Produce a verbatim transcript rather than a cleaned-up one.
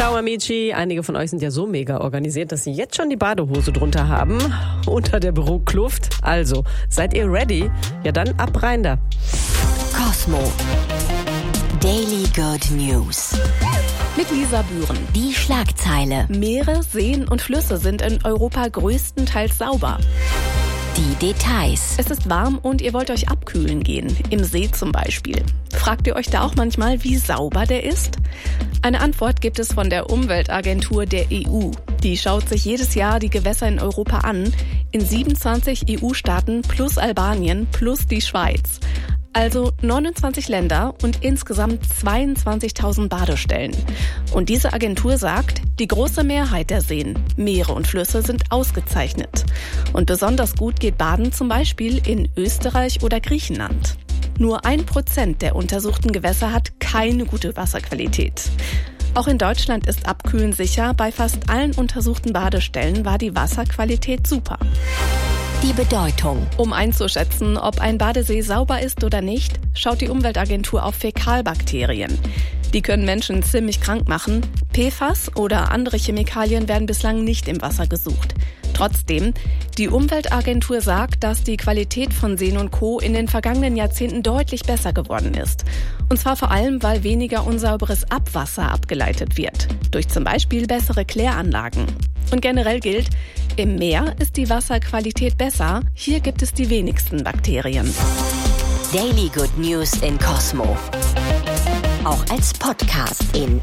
Ciao amici, einige von euch sind ja so mega organisiert, dass sie jetzt schon die Badehose drunter haben, unter der Bürokluft. Also, seid ihr ready? Ja dann, ab rein da. Cosmo. Daily Good News. Mit Lisa Bühren. Die Schlagzeile. Meere, Seen und Flüsse sind in Europa größtenteils sauber. Die Details. Es ist warm und ihr wollt euch abkühlen gehen, im See zum Beispiel. Fragt ihr euch da auch manchmal, wie sauber der ist? Eine Antwort gibt es von der Umweltagentur der E U. Die schaut sich jedes Jahr die Gewässer in Europa an, in siebenundzwanzig E U-Staaten plus Albanien plus die Schweiz. Also neunundzwanzig Länder und insgesamt zweiundzwanzigtausend Badestellen. Und diese Agentur sagt, die große Mehrheit der Seen, Meere und Flüsse sind ausgezeichnet. Und besonders gut geht Baden zum Beispiel in Österreich oder Griechenland. Nur ein Prozent der untersuchten Gewässer hat keine gute Wasserqualität. Auch in Deutschland ist Abkühlen sicher. Bei fast allen untersuchten Badestellen war die Wasserqualität super. Die Bedeutung. Um einzuschätzen, ob ein Badesee sauber ist oder nicht, schaut die Umweltagentur auf Fäkalbakterien. Die können Menschen ziemlich krank machen. P F A S oder andere Chemikalien werden bislang nicht im Wasser gesucht. Trotzdem, die Umweltagentur sagt, dass die Qualität von Seen und Co. in den vergangenen Jahrzehnten deutlich besser geworden ist. Und zwar vor allem, weil weniger unsauberes Abwasser abgeleitet wird. Durch zum Beispiel bessere Kläranlagen. Und generell gilt, im Meer ist die Wasserqualität besser. Hier gibt es die wenigsten Bakterien. Daily Good News in Cosmo. Auch als Podcast in